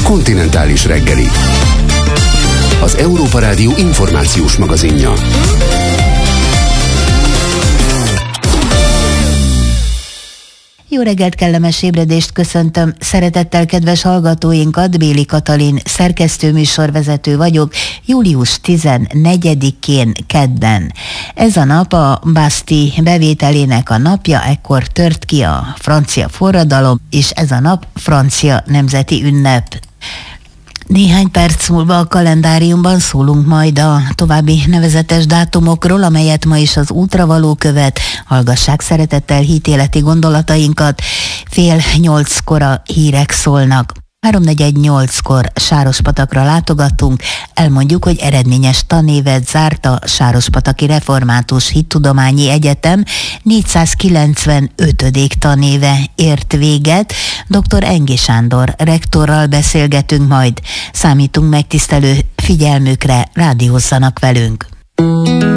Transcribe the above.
Kontinentális reggeli. Az Európa Rádió információs magazinja. Jó reggelt, kellemes ébredést köszöntöm. Szeretettel kedves hallgatóinkat, Béli Katalin szerkesztőműsorvezető vagyok, július 14-én kedden. Ez a nap a Bastille bevételének a napja, ekkor tört ki a francia forradalom, és ez a nap francia nemzeti ünnep. Néhány perc múlva a kalendáriumban szólunk majd a további nevezetes dátumokról, amelyet ma is az útra való követ. Hallgassák szeretettel hitéleti gondolatainkat. 7:30 a hírek szólnak. 3:48-kor Sárospatakra látogattunk, elmondjuk, hogy eredményes tanévet zárt a Sárospataki Református Hittudományi Egyetem, 495. tanéve ért véget. Dr. Engi Sándor rektorral beszélgetünk majd. Számítunk megtisztelő figyelmükre, rádiózzanak velünk.